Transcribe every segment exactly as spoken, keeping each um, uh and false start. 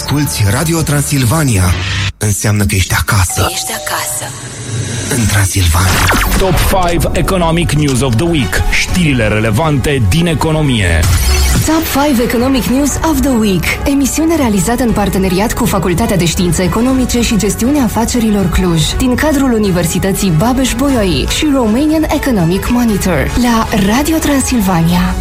asculți Radio Transilvania, înseamnă că ești acasă. Ești acasă. În Transilvania. Top cinci Economic News of the Week. Știrile relevante din economie. Top cinci Economic News of the Week. Emisiune realizată în parteneriat cu Facultatea de Științe Economice și Gestiunea Afacerilor Cluj, din cadrul Universității Babeș-Bolyai și Romanian Economic Monitor, la Radio Transilvania.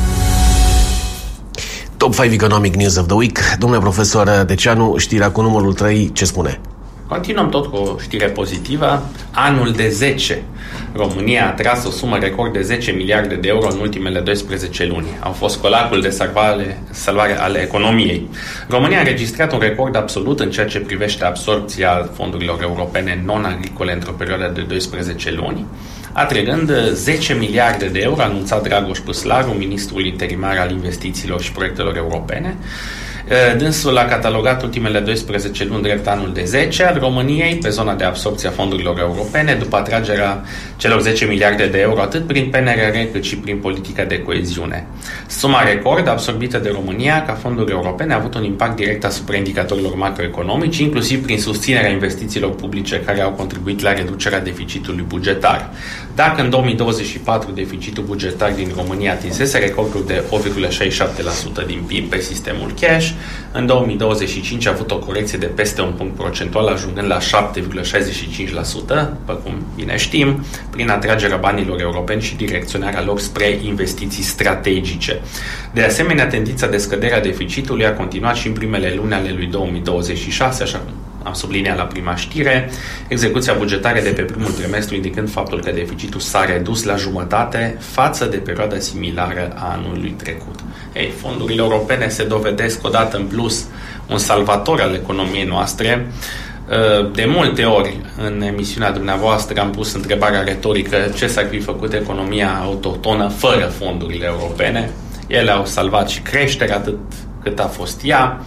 Top cinci Economic News of the Week. Domnule profesor Deceanu, știrea cu numărul trei, ce spune? Continuăm tot cu o știre pozitivă. Anul de zece. România a tras o sumă record de zece miliarde de euro în ultimele doisprezece luni. Au fost colacul de salvare, salvare ale economiei. România a înregistrat un record absolut în ceea ce privește absorbția fondurilor europene non-agricole într-o perioadă de doisprezece luni, atrăgând zece miliarde de euro, a anunțat Dragoș Păslaru, ministrul interimar al investițiilor și proiectelor europene. Dânsul a catalogat ultimele doisprezece luni drept anul de zece al României pe zona de absorbție a fondurilor europene, după atragerea celor zece miliarde de euro atât prin P N R R cât și prin politica de coeziune. Suma record absorbită de România ca fonduri europene a avut un impact direct asupra indicatorilor macroeconomici, inclusiv prin susținerea investițiilor publice care au contribuit la reducerea deficitului bugetar. Dacă în două mii douăzeci și patru deficitul bugetar din România atinsese recordul de opt virgulă șaizeci și șapte la sută din P I B pe sistemul cash, în două mii douăzeci și cinci a avut o corecție de peste un punct procentual, ajungând la șapte virgulă șaizeci și cinci la sută, după cum bine știm, prin atragerea banilor europeni și direcționarea lor spre investiții strategice. De asemenea, tendința de scădere a deficitului a continuat și în primele luni ale lui două mii douăzeci și șase, așa cum am subliniat la prima știre, execuția bugetară de pe primul trimestru indicând faptul că deficitul s-a redus la jumătate față de perioada similară a anului trecut. Ei, fondurile europene se dovedesc odată în plus un salvator al economiei noastre. De multe ori în emisiunea dumneavoastră am pus întrebarea retorică ce s-ar fi făcut economia autohtonă fără fondurile europene. Ele au salvat și creșterea atât cât a fost ea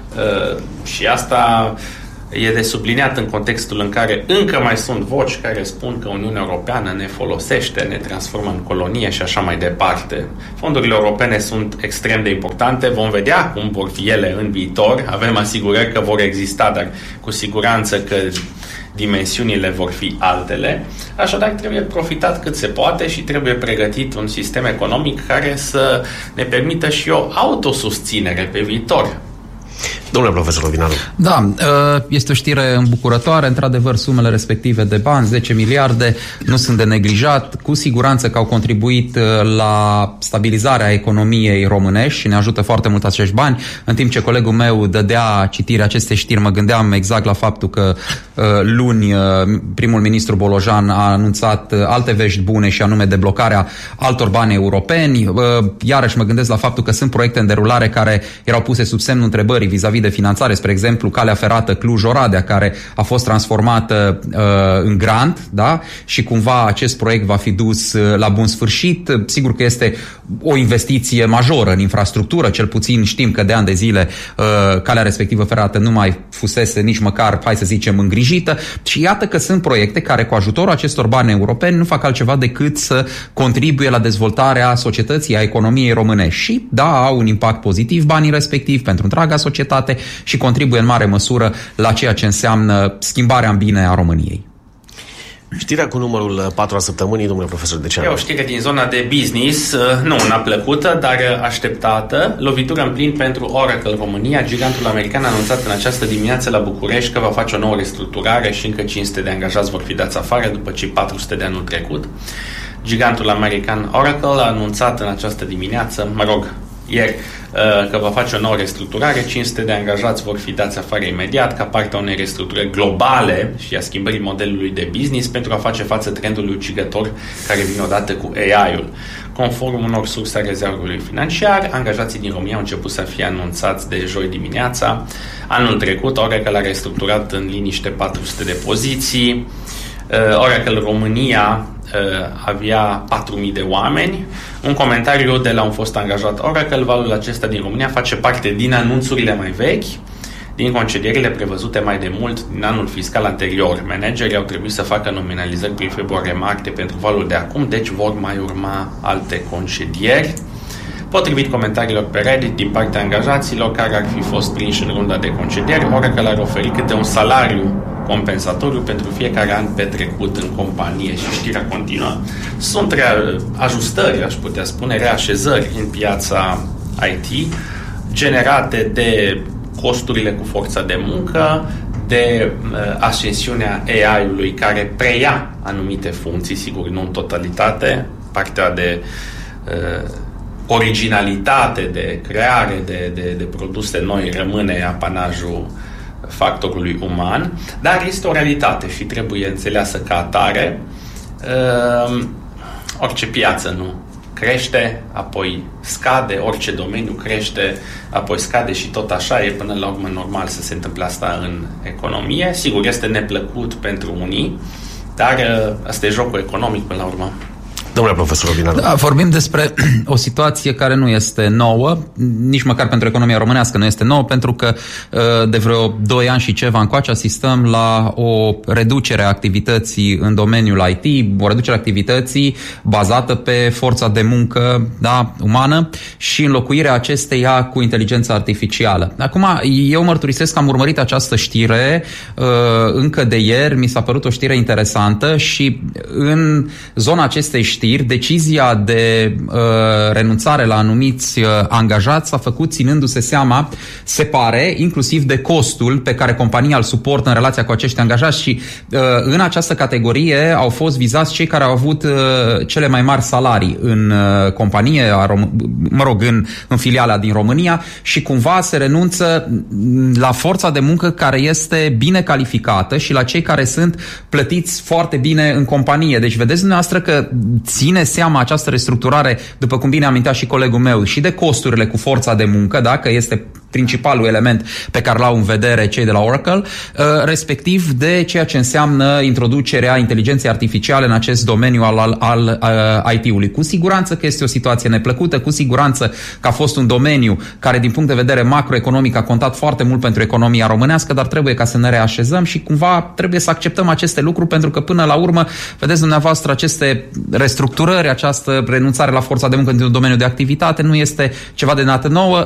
și asta e de subliniat în contextul în care încă mai sunt voci care spun că Uniunea Europeană ne folosește, ne transformă în colonie și așa mai departe. Fondurile europene sunt extrem de importante, vom vedea cum vor fi ele în viitor, avem asigurări că vor exista, dar cu siguranță că dimensiunile vor fi altele, așadar trebuie profitat cât se poate și trebuie pregătit un sistem economic care să ne permită și o autosusținere pe viitor. Domnule profesor Rovinaru. Da, este o știre îmbucurătoare. Într-adevăr, sumele respective de bani, zece miliarde, nu sunt de neglijat. Cu siguranță că au contribuit la stabilizarea economiei românești și ne ajută foarte mult acești bani. În timp ce colegul meu dădea citirea acestei știri, mă gândeam exact la faptul că luni primul ministru Bolojan a anunțat alte vești bune și anume deblocarea altor bani europeni. Iarăși mă gândesc la faptul că sunt proiecte în derulare care erau puse sub semnul întrebării vis-a-vis de finanțare, spre exemplu, calea ferată Cluj-Oradea, care a fost transformată uh, în grant, da? Și cumva acest proiect va fi dus uh, la bun sfârșit. Sigur că este o investiție majoră în infrastructură, cel puțin știm că de ani de zile uh, calea respectivă ferată nu mai fusese nici măcar, hai să zicem, îngrijită. Și iată că sunt proiecte care, cu ajutorul acestor bani europeni, nu fac altceva decât să contribuie la dezvoltarea societății, a economiei românești. Și, da, au un impact pozitiv banii respectivi pentru întreaga societate și contribuie în mare măsură la ceea ce înseamnă schimbarea în bine a României. Știrea cu numărul patru a săptămânii, domnule profesor Deceanu. E o știre din zona de business, nu una plăcută, dar așteptată. Lovitură în plin pentru Oracle România. Gigantul american a anunțat în această dimineață la București că va face o nouă restructurare și încă cinci sute de angajați vor fi dați afară după cei patru sute de anul trecut. Gigantul american Oracle a anunțat în această dimineață, mă rog, ieri, că va face o nouă restructurare, cinci sute de angajați vor fi dați afară imediat ca parte a unei restructurări globale și a schimbării modelului de business pentru a face față trendului ucigător care vine odată cu A I-ul. Conform unor surse a rezervului financiar, angajații din România au început să fie anunțați de joi dimineața. Anul trecut, Oracle a restructurat în liniște patru sute de poziții. Oracle România avea patru mii de oameni. Un comentariu de la un fost angajat Oracle: valul acesta din România face parte din anunțurile mai vechi, din concedierile prevăzute mai de mult din anul fiscal anterior. Managerii au trebuit să facă nominalizări prin februarie-martie pentru valul de acum, deci vor mai urma alte concedieri. Potrivit comentariilor pe Reddit din partea angajaților care ar fi fost prinși în runda de concedieri, Oracle ar oferi câte un salariu compensatoriu pentru fiecare an petrecut în companie. Și știrea continuă. Sunt rea- ajustări, aș putea spune, reașezări în piața I T generate de costurile cu forța de muncă, de uh, ascensiunea A I-ului care preia anumite funcții, sigur, nu în totalitate, partea de uh, originalitate, de creare de, de, de produse noi rămâne apanajul factorului uman, dar este o realitate și trebuie înțeleasă ca atare. Uh, orice piață nu crește, apoi scade, orice domeniu crește, apoi scade și tot așa e până la urmă normal să se întâmple asta în economie. Sigur, este neplăcut pentru unii, dar asta e jocul economic până la urmă. Domnule profesor Robinardo. Da, vorbim despre o situație care nu este nouă, nici măcar pentru economia românească nu este nouă, pentru că de vreo doi ani și ceva încoace asistăm la o reducere a activității în domeniul I T, o reducere a activității bazată pe forța de muncă, da, umană și înlocuirea acesteia cu inteligența artificială. Acum, eu mărturisesc că am urmărit această știre încă de ieri, mi s-a părut o știre interesantă și în zona acestei știri decizia de uh, renunțare la anumiți uh, angajați s-a făcut ținându-se seama, se pare, inclusiv de costul pe care compania îl suportă în relația cu acești angajați și uh, în această categorie au fost vizați cei care au avut uh, cele mai mari salarii în uh, companie, a Rom- mă rog, în, în filiala din România și cumva se renunță la forța de muncă care este bine calificată și la cei care sunt plătiți foarte bine în companie. Deci vedeți dumneavoastră că ține seama această restructurare, după cum bine amintea și colegul meu, și de costurile cu forța de muncă, da? Că este principalul element pe care l-au în vedere cei de la Oracle, respectiv de ceea ce înseamnă introducerea inteligenței artificiale în acest domeniu al, al, al I T-ului. Cu siguranță că este o situație neplăcută, cu siguranță că a fost un domeniu care din punct de vedere macroeconomic a contat foarte mult pentru economia românească, dar trebuie ca să ne reașezăm și cumva trebuie să acceptăm aceste lucruri pentru că până la urmă, vedeți dumneavoastră, aceste restructurări, această renunțare la forța de muncă într-un domeniu de activitate nu este ceva de dată nouă.